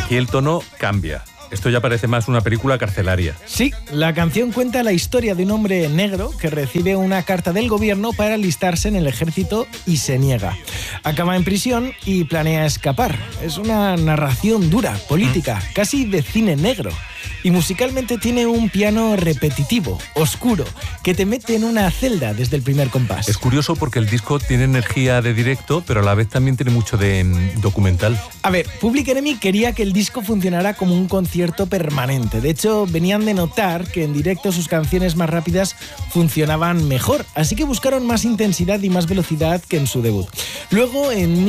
Aquí el tono cambia. Esto ya parece más una película carcelaria. Sí, la canción cuenta la historia de un hombre negro que recibe una carta del gobierno para alistarse en el ejército y se niega. Acaba en prisión y planea escapar. Es una narración dura, política, casi de cine negro. Y musicalmente tiene un piano repetitivo, oscuro, que te mete en una celda desde el primer compás. Es curioso porque el disco tiene energía de directo, pero a la vez también tiene mucho de documental. A ver, Public Enemy quería que el disco funcionara como un concierto permanente. De hecho, venían de notar que en directo sus canciones más rápidas funcionaban mejor, así que buscaron más intensidad y más velocidad que en su debut. Luego, en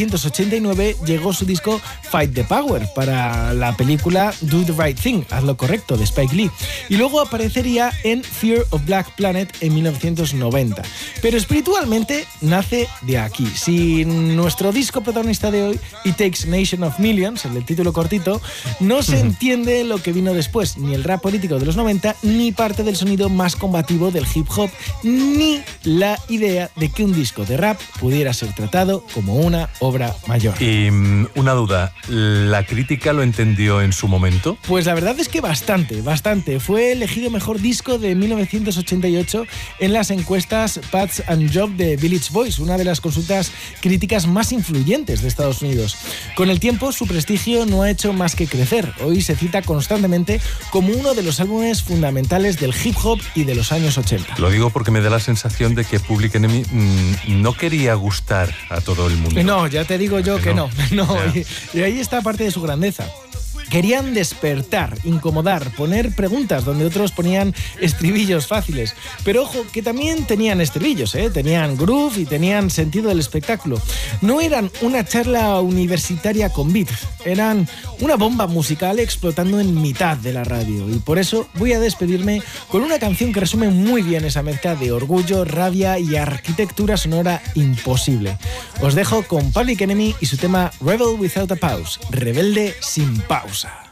1989, llegó su disco Fight the Power para la película Do the Right Thing, Haz lo correcto, de Spike Lee. Y luego aparecería en Fear of Black Planet en 1990. Pero espiritualmente nace de aquí. Si nuestro disco protagonista de hoy, It Takes Nation of Millions, el del título cortito, no se entiende lo que vino después, ni el rap político de los 90, ni parte del sonido más combativo del hip hop, ni la idea de que un disco de rap pudiera ser tratado como una obra mayor. Y una duda, ¿la crítica lo entendió en su momento? Pues la verdad es que bastante. Fue elegido mejor disco de 1988 en las encuestas Pats and Job de Village Voice, una de las consultas críticas más influyentes de Estados Unidos. Con el tiempo, su prestigio no ha hecho más que crecer. Hoy se cita constantemente como uno de los álbumes fundamentales del hip hop y de los años 80. Lo digo porque me da la sensación de que Public Enemy no quería gustar a todo el mundo. No, ya te digo yo que no. Y ahí está parte de su grandeza. Querían despertar, incomodar, poner preguntas donde otros ponían estribillos fáciles. Pero ojo, que también tenían estribillos, tenían groove y tenían sentido del espectáculo. No eran una charla universitaria con beat, eran una bomba musical explotando en mitad de la radio. Y por eso voy a despedirme con una canción que resume muy bien esa mezcla de orgullo, rabia y arquitectura sonora imposible. Os dejo con Public Enemy y su tema Rebel Without a Pause, rebelde sin pausa.